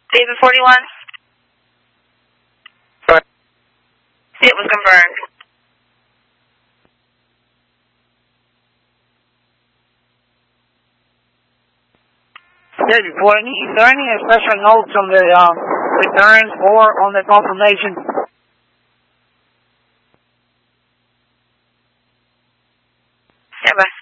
David 41? It was confirmed. David 40, is there any special notes on the returns or on the confirmation? Yeah, bye.